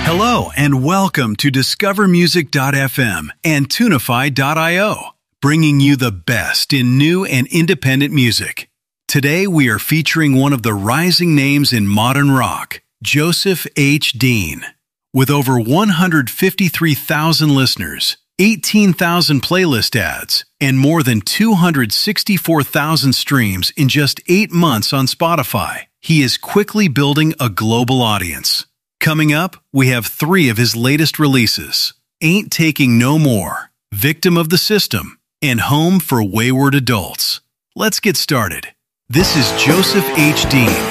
Hello and welcome to DiscoverMusic.fm and Tunify.io, bringing you the best in new and independent music. Today we are featuring one of the rising names in modern rock, Joseph H. Dean. With over 153,000 listeners, 18,000 playlist ads, and more than 264,000 streams in just 8 months on Spotify, he is quickly building a global audience. Coming up, we have 3 of his latest releases: Ain't Taking No More, Victim of the System, and Home for Wayward Adults. Let's get started. This is Joseph H. Dean